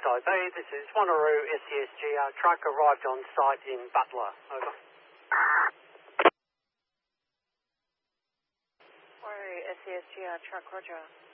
OB, this is Wanneroo SCSG. Our truck arrived on site in Butler. Over. Wanneroo SCSG, our truck, roger.